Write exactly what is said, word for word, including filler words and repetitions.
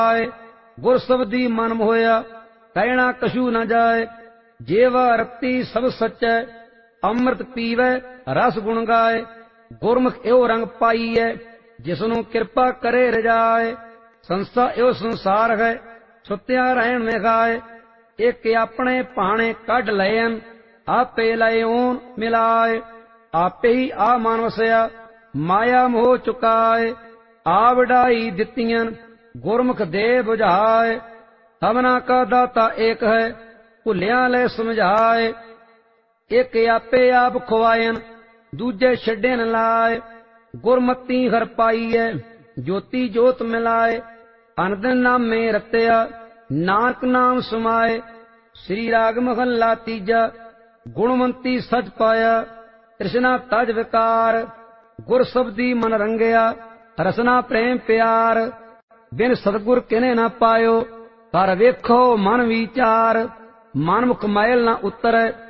गुर शब्दी मन मोहया कहना कछु न जाए। जेवा रत्ती सब सच्चै अमृत पीवै रस गुण गाए। गुरमुख एवं रंग पाईए जिसनु कृपा करे रजाए। संस्था एवं संसार है सुत्या रहन में गाए। एक अपने पाने कढ़ लयन आपे लयोन मिलाए। आपे ही आ मान वसया माया मोह चुकाए। आ वडाई दित्तियन गुरमुख दे बुझाए। हमना का दाता एक है भुलिया ले समझाए। एक आपे आप खुआयन दूजे छड़े न लाए। गुरमती हर पाईए ज्योति जोत मिलाए। अनदन नाम में रत्या नानक नाम समाए। श्री राग महला तीजा गुणवंती सच पाया। कृष्णा तज विकार गुर शब्दी मन रंगया। रसना प्रेम प्यार बिन सतगुर किने न पायो। कर वेखो मन विचार मनमुख मैल न उतरै।